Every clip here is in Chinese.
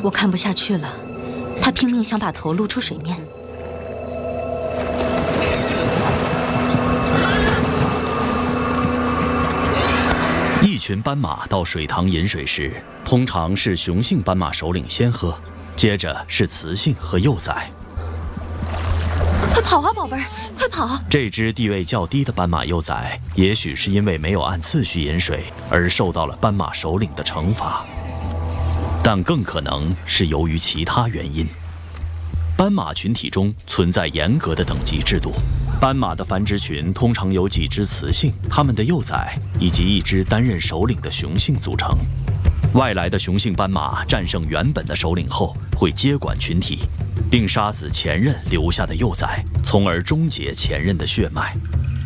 我看不下去了，他拼命想把头露出水面。 一群斑马到水塘饮水时，通常是雄性斑马首领先喝，接着是雌性和幼崽。 快跑啊，宝贝儿，快跑！ 这只地位较低的斑马幼崽，也许是因为没有按次序饮水而受到了斑马首领的惩罚，但更可能是由于其他原因。斑马群体中存在严格的等级制度，斑马的繁殖群通常由几只雌性、它们的幼崽以及一只担任首领的雄性组成。外来的雄性斑马战胜原本的首领后，会接管群体，并杀死前任留下的幼崽，从而终结前任的血脉。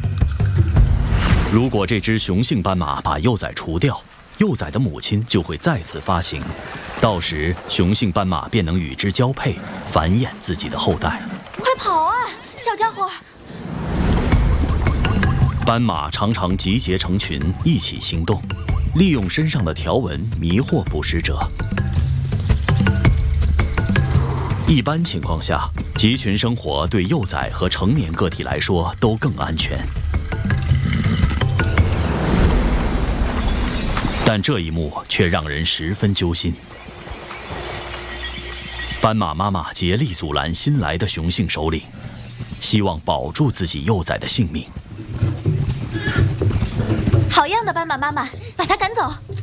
如果这只雄性斑马把幼崽除掉，幼崽的母亲就会再次发情，到时雄性斑马便能与之交配，繁衍自己的后代。 快跑啊，小家伙！ 斑马常常集结成群，一起行动，利用身上的条纹迷惑捕食者。一般情况下，集群生活对幼崽和成年个体来说都更安全。但这一幕却让人十分揪心。斑马妈妈竭力阻拦新来的雄性首领，希望保住自己幼崽的性命。 好样的，斑马妈妈，把他赶走！